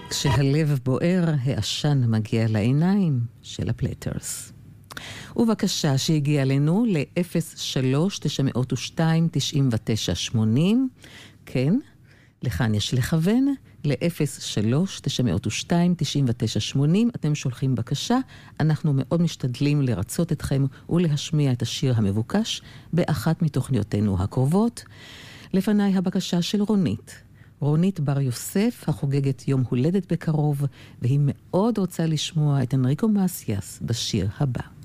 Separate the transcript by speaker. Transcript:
Speaker 1: כשהלב בוער, העשן מגיע לעיניים של הפלטרס. ובקשה שהגיעה לנו ל-03-902-9980, כן, לכאן יש לכוון, ל-03-902-9980, אתם שולחים בקשה, אנחנו מאוד משתדלים לרצות אתכם ולהשמיע את השיר המבוקש באחת מתוכניותינו הקרובות. לפניי הבקשה של רונית בר יוסף, החוגגת יום הולדת בקרוב, והיא מאוד רוצה לשמוע את אנריקו מסיאס בשיר הבא.